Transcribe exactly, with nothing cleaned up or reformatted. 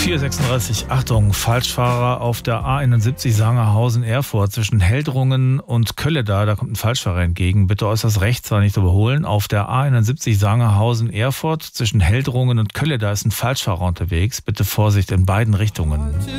vier Uhr sechsunddreißig, Achtung, Falschfahrer auf der A einundsiebzig Sangerhausen-Erfurt zwischen Heldrungen und Kölleda. Da kommt ein Falschfahrer entgegen. Bitte äußerst rechts, war nicht überholen. Auf der A einundsiebzig Sangerhausen-Erfurt zwischen Heldrungen und Kölleda ist ein Falschfahrer unterwegs. Bitte Vorsicht in beiden Richtungen.